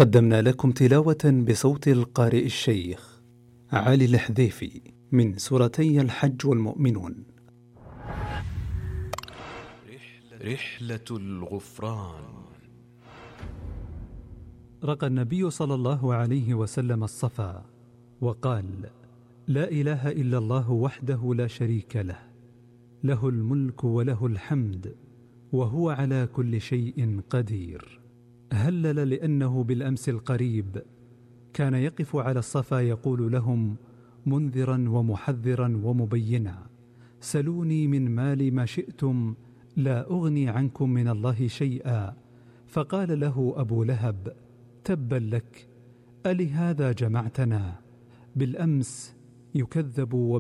قدمنا لكم تلاوة بصوت القارئ الشيخ علي الحذيفي من سورتي الحج والمؤمنون. رحلة الغفران. رقى النبي صلى الله عليه وسلم الصفا وقال: لا إله إلا الله وحده لا شريك له، له الملك وله الحمد وهو على كل شيء قدير. هلل لأنه بالأمس القريب كان يقف على الصفا يقول لهم منذرا ومحذرا ومبينا: سلوني من مال ما شئتم لا أغني عنكم من الله شيئا. فقال له أبو لهب: تبا لك، ألهذا جمعتنا؟ بالأمس يكذب